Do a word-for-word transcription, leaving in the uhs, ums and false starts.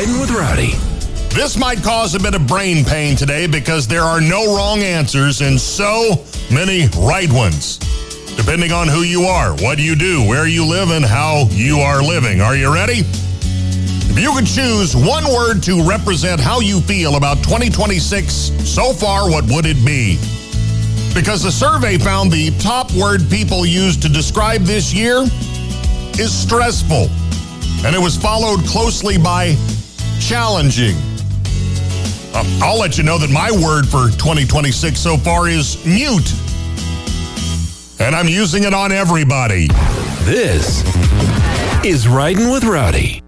Riding with Rowdy. This might cause a bit of brain pain today because there are no wrong answers and so many right ones. Depending on who you are, what you do, where you live, and how you are living. Are you ready? If you could choose one word to represent how you feel about twenty twenty-six so far, what would it be? Because the survey found the top word people use to describe this year is stressful. And it was followed closely by challenging. Uh, I'll let you know that my word for twenty twenty-six so far is mute. And I'm using it on everybody. This is Riding with Rowdy.